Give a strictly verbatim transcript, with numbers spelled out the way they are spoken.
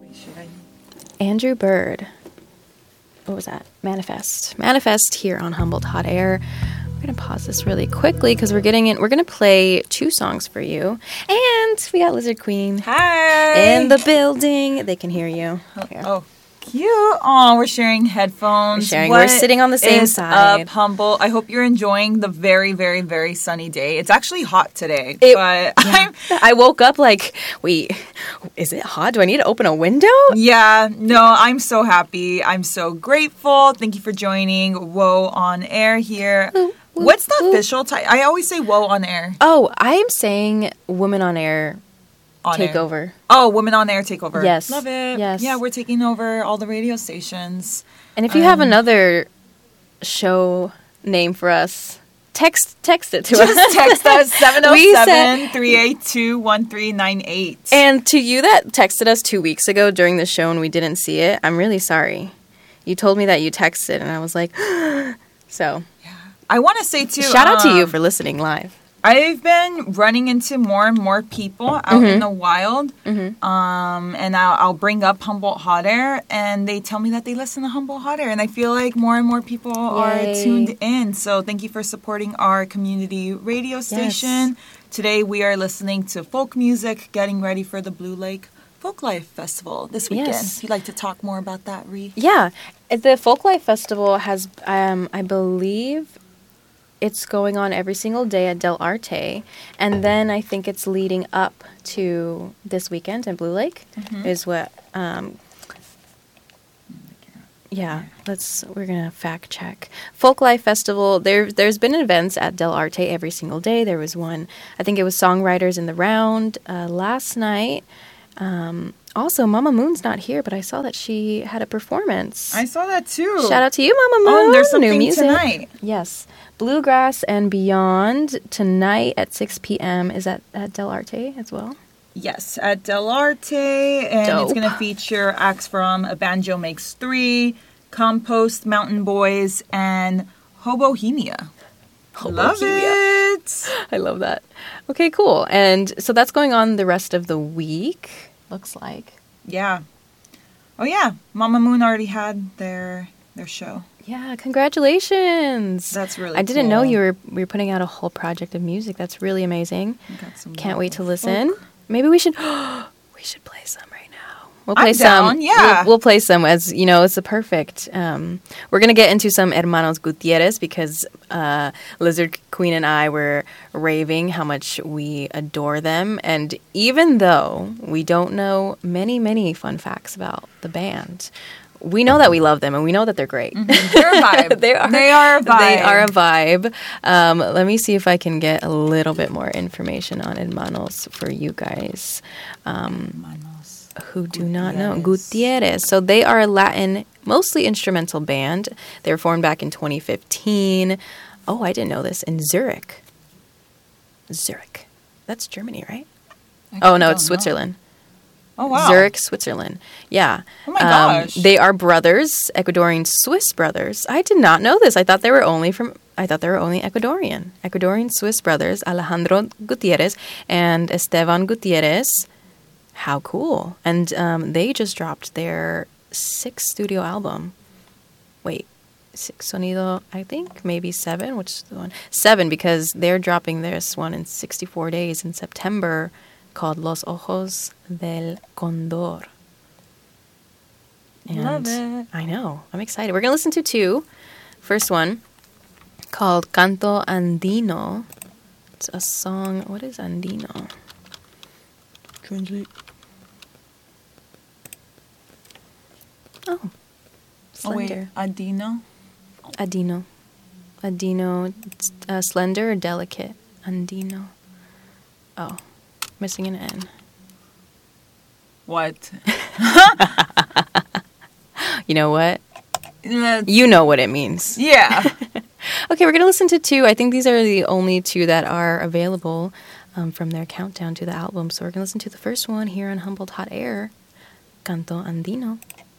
Should I? Andrew Bird. What was that? Manifest. Manifest here on Humboldt Hot Air. We're going to pause this really quickly because we're getting in. We're going to play two songs for you. And we got Lizard Queen. Hi. In the building. They can hear you. Here. Oh, cute. Oh, we're sharing headphones. We're sharing. What we're sitting on the same is side. Up, Humboldt? I hope you're enjoying the very, very, very sunny day. It's actually hot today. It, but yeah. I woke up like, wait, is it hot? Do I need to open a window? Yeah. No, I'm so happy. I'm so grateful. Thank you for joining Whoa on Air here. Ooh. What's the Ooh. official title? I always say Whoa on Air. Oh, I am saying Women on Air on Takeover. Air. Oh, Women on Air Takeover. Yes. Love it. Yes. Yeah, we're taking over all the radio stations. And if you um, have another show name for us, text text it to just us. Just text us, seven oh seven, three eight two, one three nine eight. And to you that texted us two weeks ago during the show and we didn't see it, I'm really sorry. You told me that you texted, and I was like, so... I want to say, too... Shout out um, to you for listening live. I've been running into more and more people out mm-hmm. in the wild, mm-hmm. um, and I'll, I'll bring up Humboldt Hot Air, and they tell me that they listen to Humboldt Hot Air, and I feel like more and more people Yay. Are tuned in. So thank you for supporting our community radio station. Yes. Today we are listening to folk music, getting ready for the Blue Lake Folklife Festival this weekend. Yes. You'd like to talk more about that, Ree? Yeah. The Folklife Festival has, um, I believe... It's going on every single day at Del Arte. And then I think it's leading up to this weekend in Blue Lake mm-hmm. is what, um, yeah, let's, we're going to fact check. Folklife Festival, there, there's been events at Del Arte every single day. There was one, I think it was Songwriters in the Round uh, last night. Um, also, Mama Moon's not here, but I saw that she had a performance. I saw that too. Shout out to you, Mama Moon. Oh, and there's something new music tonight. Yes. Bluegrass and Beyond tonight at six p.m. Is that at Del Arte as well? Yes, at Del Arte. And Dope. It's going to feature acts from A Banjo Makes Three, Compost, Mountain Boys, and Hobohemia. Hobohemia. Love it. I love that. Okay, cool. And so that's going on the rest of the week, looks like. Yeah. Oh, yeah. Mama Moon already had their their show. Yeah, congratulations. That's really I didn't cool. know you were we were putting out a whole project of music. That's really amazing. Can't wait to listen. Folk. Maybe we should we should play some right now. We'll play I'm some. Down, yeah. We'll, we'll play some as, you know, it's a perfect. Um, we're going to get into some Hermanos Gutierrez because uh, Lizard Queen and I were raving how much we adore them. And even though we don't know many, many fun facts about the band, we know that we love them and we know that they're great. Mm-hmm. They're a vibe. they are. They are a vibe. They are a vibe. Um, let me see if I can get a little bit more information on Hermanos for you guys um, Hermanos. who do Gutierrez. not know. Gutierrez. So they are a Latin, mostly instrumental band. They were formed back in twenty fifteen. Oh, I didn't know this. In Zurich. Zurich. That's Germany, right? Oh, no, it's Switzerland. Know. Oh, wow. Zurich, Switzerland. Yeah. Oh, my um, gosh. They are brothers, Ecuadorian Swiss brothers. I did not know this. I thought they were only from, I thought they were only Ecuadorian. Ecuadorian Swiss brothers, Alejandro Gutierrez and Esteban Gutierrez. How cool. And um, they just dropped their sixth studio album. Wait, six Sonido, I think, maybe seven, which is the one? Seven, because they're dropping this one in sixty-four days in September, called Los Ojos del Condor. And Love it. I know. I'm excited. We're going to listen to two. First one called Canto Andino. It's a song. What is Andino? Translate. Oh. Slender. Oh, wait. Adino? Adino. Adino. Uh, slender or delicate? Andino. Oh. Missing an N. What? You know what? Let's... You know what it means. Yeah. Okay, we're going to listen to two. I think these are the only two that are available um, from their countdown to the album. So we're going to listen to the first one here on Humboldt Hot Air, Canto Andino.